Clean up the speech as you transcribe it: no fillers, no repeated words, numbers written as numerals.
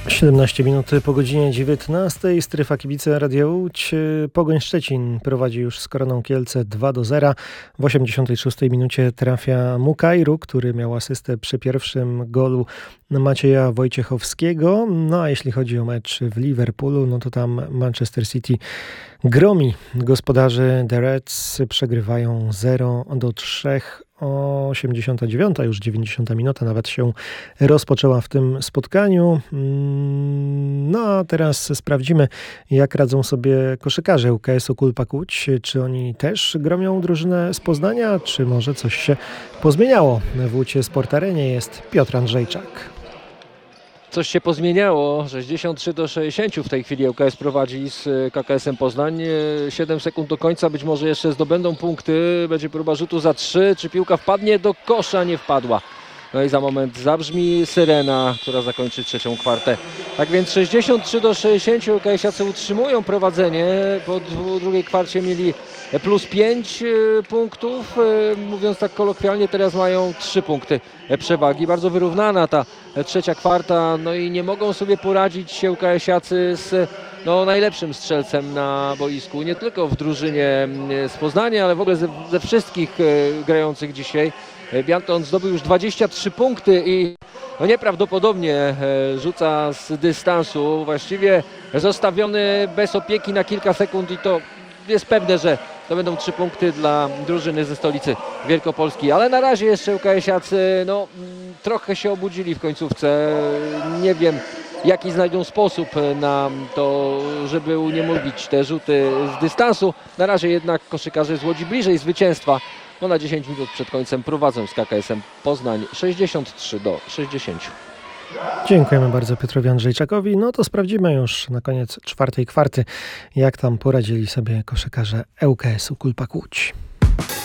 17 minut po godzinie 19. Strefa kibice Radia Łódź. Pogoń Szczecin prowadzi już z Koroną Kielce 2-0. W 86 minucie trafia Mukajru, który miał asystę przy pierwszym golu Macieja Wojciechowskiego. No a jeśli chodzi o mecz w Liverpoolu, no to tam Manchester City gromi gospodarzy. The Reds przegrywają 0-3. 89, już 90 minuta nawet się rozpoczęła w tym spotkaniu. No a teraz sprawdzimy, jak radzą sobie koszykarze UKS-u Kulpak Łódź. Czy oni też gromią drużynę z Poznania, czy może coś się pozmieniało? W Łódź Sport Arenie jest Piotr Andrzejczak. Coś się pozmieniało. 63-60 w tej chwili ŁKS prowadzi z KKS-em Poznań. 7 sekund do końca, być może jeszcze zdobędą punkty. Będzie próba rzutu za 3. Czy piłka wpadnie do kosza? Nie wpadła. No i za moment zabrzmi syrena, która zakończy trzecią kwartę. Tak więc 63-60 ŁKS-iacy utrzymują prowadzenie. Po drugiej kwarcie mieli plus 5 punktów. Mówiąc tak kolokwialnie, teraz mają 3 punkty przewagi. Bardzo wyrównana ta trzecia kwarta. No i nie mogą sobie poradzić ŁKS-iacy z najlepszym strzelcem na boisku. Nie tylko w drużynie z Poznania, ale w ogóle ze wszystkich grających dzisiaj. Bianton zdobył już 23 punkty i nieprawdopodobnie rzuca z dystansu. Właściwie zostawiony bez opieki na kilka sekund i to jest pewne, że to będą 3 punkty dla drużyny ze stolicy Wielkopolski. Ale na razie jeszcze ŁKS-iacy trochę się obudzili w końcówce. Nie wiem, jaki znajdą sposób na to, żeby uniemożliwić te rzuty z dystansu. Na razie jednak koszykarze z Łodzi bliżej zwycięstwa. Na 10 minut przed końcem prowadzą z KKS-em Poznań 63-60. Dziękujemy bardzo Piotrowi Andrzejczakowi. No to sprawdzimy już na koniec czwartej kwarty, jak tam poradzili sobie koszykarze ŁKS-u Kulpak Łódź.